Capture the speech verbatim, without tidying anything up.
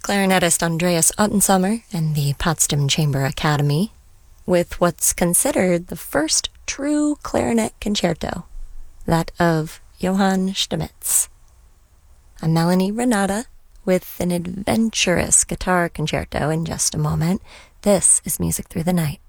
clarinetist Andreas Ottensummer and the Potsdam Chamber Academy with what's considered the first true clarinet concerto, that of Johann Stamitz. I'm Melanie Renata with an adventurous guitar concerto in just a moment. This is Music Through the Night.